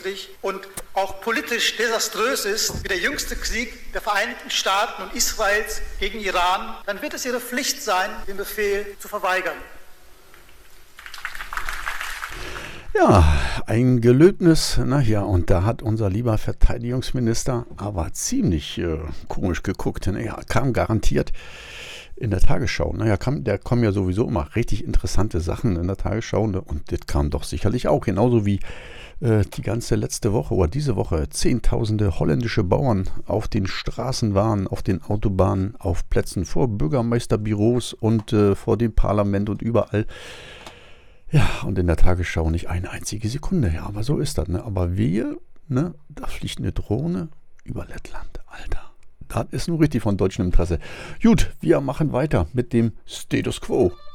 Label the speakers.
Speaker 1: völkerrechtswidrig und auch politisch desaströs ist, wie der jüngste Krieg der Vereinigten Staaten und Israels gegen Iran, dann wird es Ihre Pflicht sein, den Befehl zu verweigern.
Speaker 2: Ja, ein Gelöbnis, und da hat unser lieber Verteidigungsminister aber ziemlich komisch geguckt. Er kam garantiert in der Tagesschau. Da kommen ja sowieso immer richtig interessante Sachen in der Tagesschau und das kam doch sicherlich auch, genauso wie die ganze letzte Woche oder diese Woche Zehntausende holländische Bauern auf den Straßen waren, auf den Autobahnen, auf Plätzen vor Bürgermeisterbüros und vor dem Parlament und überall. Ja, und in der Tagesschau nicht eine einzige Sekunde. Ja, aber so ist das. Aber da fliegt eine Drohne über Lettland. Alter, das ist nun richtig von deutschem Interesse. Gut, wir machen weiter mit dem Status Quo.